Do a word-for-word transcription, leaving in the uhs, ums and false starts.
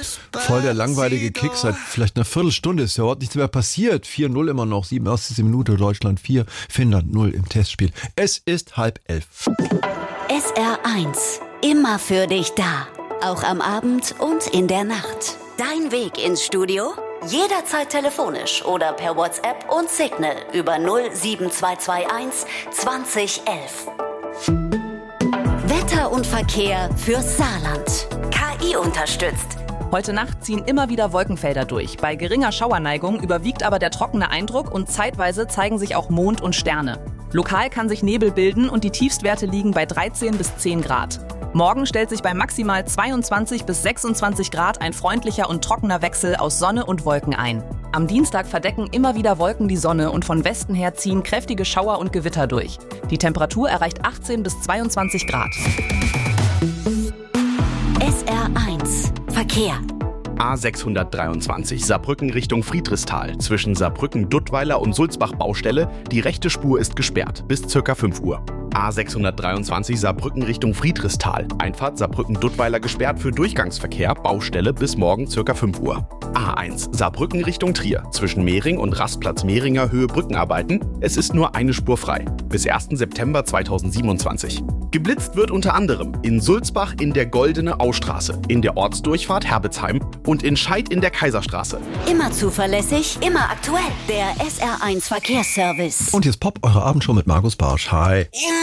voll der langweilige Kick seit vielleicht einer Viertelstunde. Ist ja heute nichts mehr passiert. vier null immer noch, siebenundachtzigste Minute, Deutschland vier, Finnland null im Testspiel. Es ist halb elf. S R eins, immer für dich da. Auch am Abend und in der Nacht. Dein Weg ins Studio? Jederzeit telefonisch oder per WhatsApp und Signal über null sieben zwei zwei eins zwanzig elf. Wetter und Verkehr fürs Saarland. K I unterstützt. Heute Nacht ziehen immer wieder Wolkenfelder durch. Bei geringer Schauerneigung überwiegt aber der trockene Eindruck und zeitweise zeigen sich auch Mond und Sterne. Lokal kann sich Nebel bilden und die Tiefstwerte liegen bei dreizehn bis zehn Grad. Morgen stellt sich bei maximal zweiundzwanzig bis sechsundzwanzig Grad ein freundlicher und trockener Wechsel aus Sonne und Wolken ein. Am Dienstag verdecken immer wieder Wolken die Sonne und von Westen her ziehen kräftige Schauer und Gewitter durch. Die Temperatur erreicht achtzehn bis zweiundzwanzig Grad. S R eins Verkehr. A sechshundertdreiundzwanzig Saarbrücken Richtung Friedrichsthal. Zwischen Saarbrücken-Duttweiler und Sulzbach-Baustelle. Die rechte Spur ist gesperrt bis ca. fünf Uhr. A sechshundertdreiundzwanzig Saarbrücken Richtung Friedrichsthal. Einfahrt Saarbrücken-Duttweiler gesperrt für Durchgangsverkehr. Baustelle bis morgen ca. fünf Uhr. A eins Saarbrücken Richtung Trier. Zwischen Mehring und Rastplatz Mehringer Höhe Brückenarbeiten. Es ist nur eine Spur frei. Bis ersten September zweitausendsiebenundzwanzig. Geblitzt wird unter anderem in Sulzbach in der Goldene Austraße, in der Ortsdurchfahrt Herbetsheim und in Scheid in der Kaiserstraße. Immer zuverlässig, immer aktuell. Der S R eins Verkehrsservice. Und jetzt Pop, eure Abendshow mit Markus Barsch. Hi.